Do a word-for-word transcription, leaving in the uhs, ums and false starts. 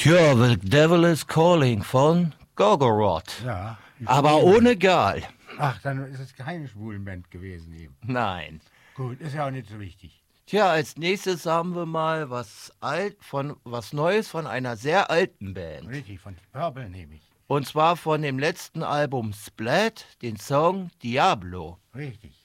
Tja, The Devil is Calling von Gorgoroth. Ja. Aber ohne Girl. Ach, dann ist es keine Schwulenband gewesen eben. Nein. Gut, ist ja auch nicht so wichtig. Tja, als nächstes haben wir mal was alt von was Neues von einer sehr alten Band. Richtig, von Purple nehme ich. Und zwar von dem letzten Album Splat, den Song Diablo. Richtig.